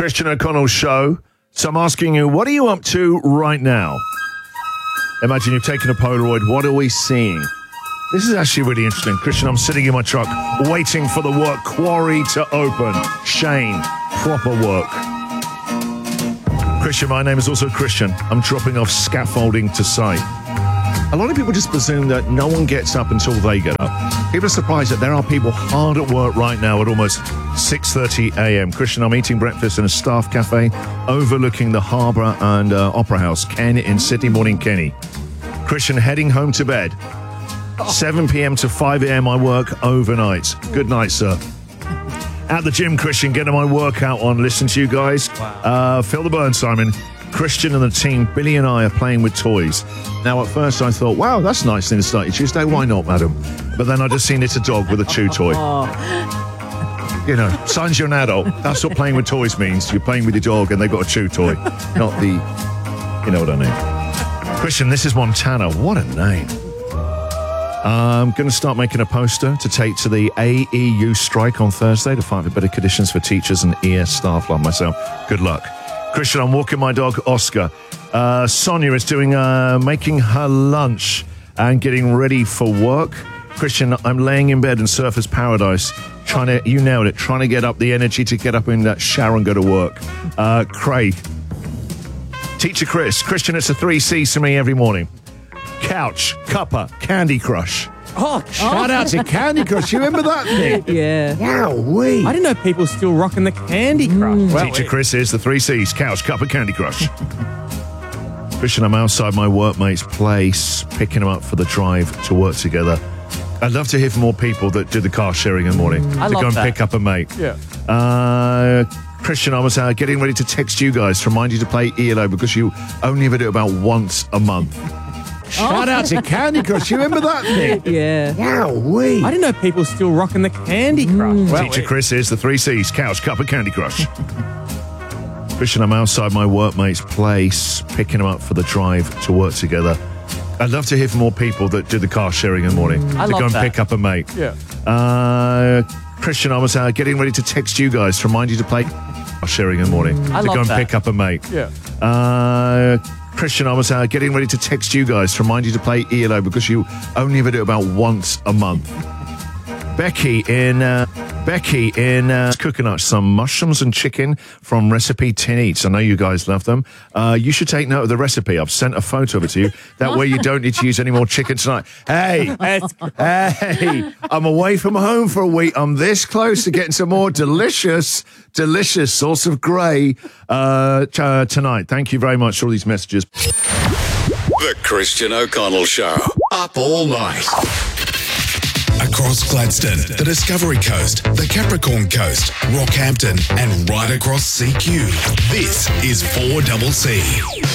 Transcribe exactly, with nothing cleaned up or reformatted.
Christian O'Connell Show. So I'm asking you, what are you up to right now? Imagine you've taken a Polaroid. What are we seeing? This is actually really interesting. Christian, I'm sitting in my truck waiting for the work quarry to open. Shane, proper work. Christian, my name is also Christian. I'm dropping off scaffolding to site. A lot of people just presume that no one gets up until they get up. People are surprised that there are people hard at work right now at almost six thirty a.m. Christian, I'm eating breakfast in a staff cafe overlooking the Harbour and uh, Opera House, Ken in Sydney. Morning, Kenny. Christian, heading home to bed. seven p.m. to five a.m. I work overnight. Good night, sir. At the gym, Christian, getting my workout on. Listen to you guys. Wow. Uh, feel the burn, Simon. Christian and the team, Billy and I, are playing with toys. Now, at first I thought, wow, that's nice thing to start your Tuesday. Why not, madam? But then I just seen it's a dog with a chew toy. Oh. You know, signs you're an adult. That's what playing with toys means. You're playing with your dog and they've got a chew toy. Not the, you know what I mean. Christian, this is Montana. What a name. I'm going to start making a poster to take to the A E U strike on Thursday to fight for better conditions for teachers and E S staff like myself. Good luck. Christian, I'm walking my dog, Oscar. Uh, Sonia is doing, uh, making her lunch and getting ready for work. Christian, I'm laying in bed in Surfer's Paradise, trying to, you nailed it, trying to get up the energy to get up in that shower and go to work. Uh, Craig. Teacher Chris. Christian, it's a three C's for me every morning. Couch, cuppa, Candy Crush. Oh, Shout out to Candy Crush. You remember that thing? yeah. Wowee. I didn't know people still rocking the Candy Crush. Mm. Well, Teacher Chris is the three C's. Couch, cuppa, Candy Crush. Christian, I'm outside my workmate's place, picking them up for the drive to work together. I'd love to hear from more people that do the car sharing in the morning. I to love go and that. pick up a mate. Yeah. Uh, Christian, I was uh, getting ready to text you guys to remind you to play E L O because you only ever do it about once a month. Shout out to Candy Crush. You remember that thing? Yeah. Wowee. I didn't know people still rocking the Candy Crush. Well, Teacher Chris is the three C's. Couch, cuppa, Candy Crush. Christian, I'm outside my workmate's place, picking them up for the drive to work together. I'd love to hear from more people that do the car sharing in the morning. I to love go and that. pick up a mate. Yeah. Uh, Christian, I was uh, getting ready to text you guys to remind you to play car sharing in the morning. I to love go and that. pick up a mate. Yeah. Uh, Christian, I was uh, getting ready to text you guys to remind you to play E L O because you only ever do it about once a month. Becky in uh, Becky in uh, cooking up some mushrooms and chicken from Recipe Tin Eats. I know you guys love them. Uh, you should take note of the recipe. I've sent a photo of it to you. That way you don't need to use any more chicken tonight. Hey, hey, I'm away from home for a week. I'm this close to getting some more delicious, delicious sauce of grey uh, t- uh, tonight. Thank you very much for all these messages. The Christian O'Connell Show. Up all night. Across Gladstone, the Discovery Coast, the Capricorn Coast, Rockhampton, and right across C Q. This is four C C.